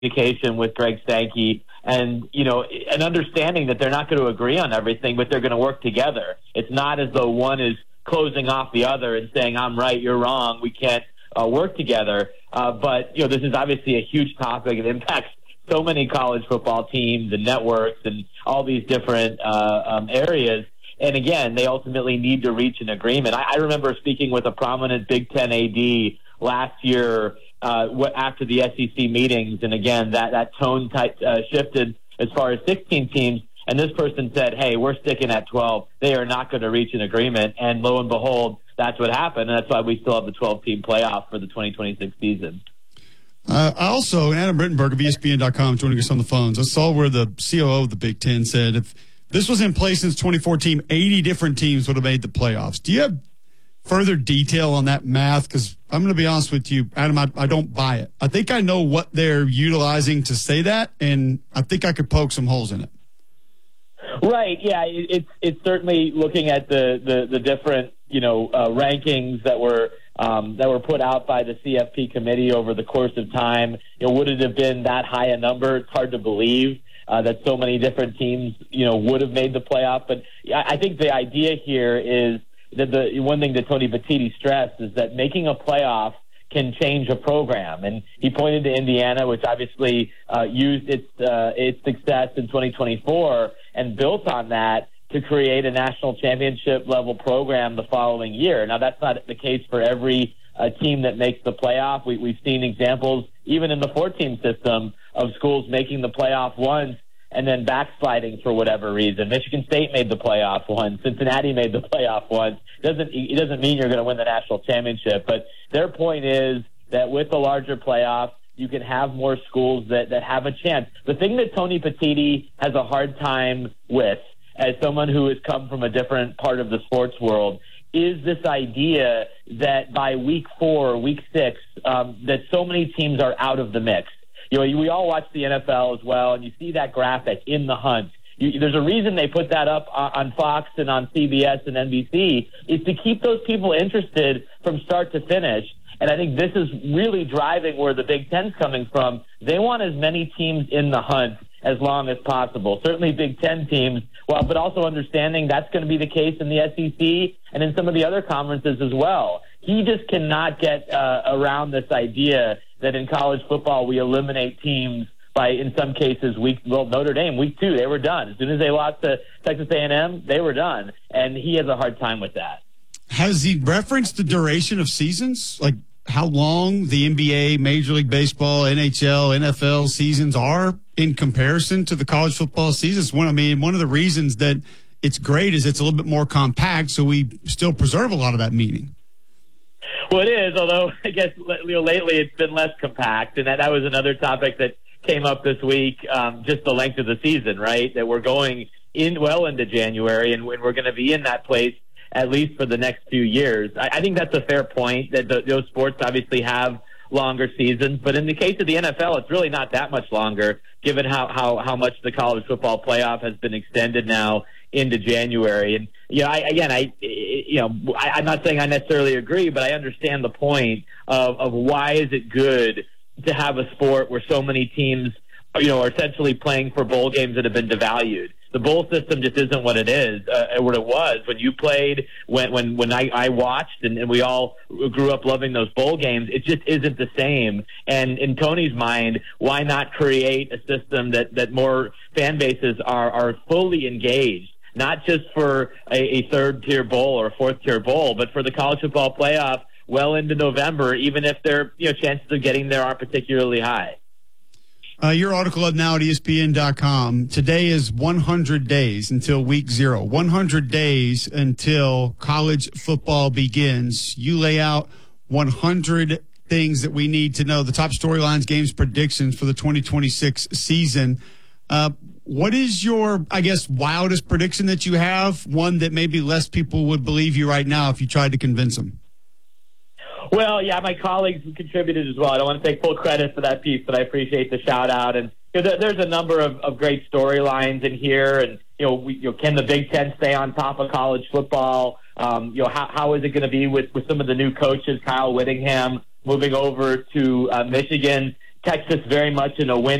communication with Greg Sankey and, an understanding that they're not going to agree on everything, but they're going to work together. It's not as though one is closing off the other and saying, I'm right, you're wrong, we can't work together. But this is obviously a huge topic. It impacts so many college football teams and networks and all these different areas. And again, they ultimately need to reach an agreement. I remember speaking with a prominent Big Ten AD last year after the SEC meetings, and again, that tone shifted as far as 16 teams. And this person said, hey, we're sticking at 12. They are not going to reach an agreement. And lo and behold, that's what happened. And that's why we still have the 12-team playoff for the 2026 season. Also, Adam Rittenberg of ESPN.com joining us on the phones. I saw where the COO of the Big Ten said if this was in place since 2014, 80 different teams would have made the playoffs. Do you have further detail on that math? Because I'm going to be honest with you, Adam, I don't buy it. I think I know what they're utilizing to say that, and I think I could poke some holes in it. Right. Yeah. It's certainly looking at the different rankings that were put out by the CFP committee over the course of time. Would it have been that high a number? It's hard to believe that so many different teams would have made the playoff. But I think the idea here is that the one thing that Tony Petitti stressed is that making a playoff can change a program. And he pointed to Indiana, which obviously used its success in 2024 and built on that to create a national championship level program the following year. Now, that's not the case for every team that makes the playoff. We've seen examples, even in the 4-team system, of schools making the playoff once and then backsliding for whatever reason. Michigan State made the playoff once. Cincinnati made the playoff once. It doesn't mean you're going to win the national championship. But their point is that with the larger playoff, you can have more schools that have a chance. The thing that Tony Petitti has a hard time with, as someone who has come from a different part of the sports world, is this idea that by week 4, week 6, that so many teams are out of the mix. We all watch the NFL as well, and you see that graphic in the hunt. There's a reason they put that up on Fox and on CBS and NBC, is to keep those people interested from start to finish. And I think this is really driving where the Big Ten's coming from. They want as many teams in the hunt as long as possible. Certainly Big Ten teams, but also understanding that's going to be the case in the SEC and in some of the other conferences as well. He just cannot get around this idea that in college football we eliminate teams by, in some cases, Notre Dame, week 2, they were done. As soon as they lost to Texas A&M, they were done. And he has a hard time with that. Has he referenced the duration of seasons? Like how long the NBA, Major League Baseball, NHL, NFL seasons are in comparison to the college football seasons? One of the reasons that it's great is it's a little bit more compact, so we still preserve a lot of that meaning. Well, it is, although I guess lately it's been less compact, and that was another topic that came up this week, just the length of the season, right? That we're going into January, and we're going to be in that place at least for the next few years. I think that's a fair point, that those sports obviously have longer seasons, but in the case of the NFL, it's really not that much longer, given how much the college football playoff has been extended now into January. And I'm not saying I necessarily agree, but I understand the point of why is it good to have a sport where so many teams, are essentially playing for bowl games that have been devalued. The bowl system just isn't what it is, what it was when you played, when I watched, and we all grew up loving those bowl games. It just isn't the same. And in Tony's mind, why not create a system that more fan bases are fully engaged? Not just for a third-tier bowl or a fourth-tier bowl, but for the college football playoff well into November, even if their chances of getting there aren't particularly high. Your article up now at ESPN.com. Today is 100 days until week 0. 100 days until college football begins. You lay out 100 things that we need to know, the top storylines, games, predictions for the 2026 season. What is your, wildest prediction that you have? One that maybe less people would believe you right now if you tried to convince them. Well, yeah, my colleagues contributed as well. I don't want to take full credit for that piece, but I appreciate the shout-out. And there's a number of great storylines in here. And, can the Big Ten stay on top of college football? How is it going to be with some of the new coaches, Kyle Whittingham moving over to Michigan? Texas very much in a win